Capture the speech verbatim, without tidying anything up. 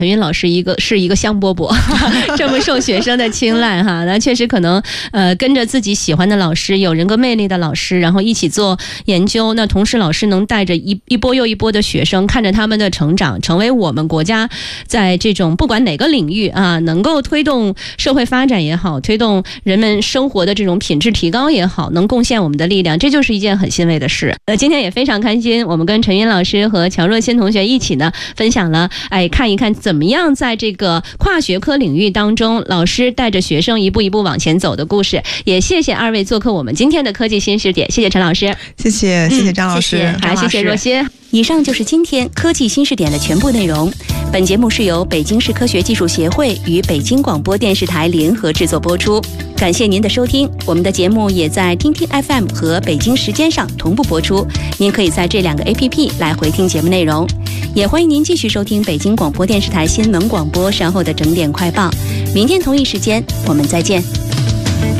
陈云老师一个是一个香饽饽，这么受学生的青睐哈。那确实可能呃跟着自己喜欢的老师，有人格魅力的老师，然后一起做研究。那同时老师能带着一一波又一波的学生，看着他们的成长，成为我们国家在这种不管哪个领域啊，能够推动社会发展也好，推动人们生活的这种品质提高也好，能贡献我们的力量，这就是一件很欣慰的事。呃，今天也非常开心，我们跟陈云老师和乔若欣同学一起呢，分享了哎看一看怎么样在这个跨学科领域当中，老师带着学生一步一步往前走的故事。也谢谢二位做客我们今天的科技新视点，谢谢陈老师， 谢谢谢谢张老师， 嗯、好，谢谢若欣。 以上就是今天科技新视点的全部内容。本节目是由北京市科学技术协会与北京广播电视台联合制作播出。感谢您的收听，我们的节目也在听听 F M 和北京时间上同步播出，您可以在这两个 A P P 来回听节目内容。也欢迎您继续收听北京广播电视台新闻广播稍后的整点快报。明天同一时间我们再见。